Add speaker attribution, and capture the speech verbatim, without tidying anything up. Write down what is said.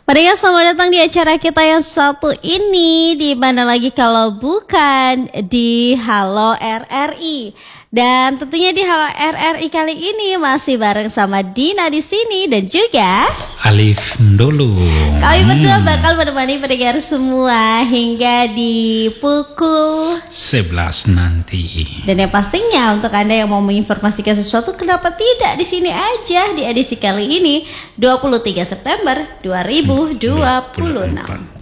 Speaker 1: Maria, selamat datang di acara kita yang satu ini. Di mana lagi kalau bukan di Halo R R I. Dan tentunya di Halo R R I kali ini masih bareng sama Dina di sini dan juga
Speaker 2: Alif dulu.
Speaker 1: Kami berdua bakal menemani pendengar semua hingga di pukul
Speaker 2: sebelas nanti.
Speaker 1: Dan yang pastinya untuk Anda yang mau menginformasikan sesuatu, kenapa tidak di sini aja di edisi kali ini dua puluh tiga September dua ribu dua puluh enam.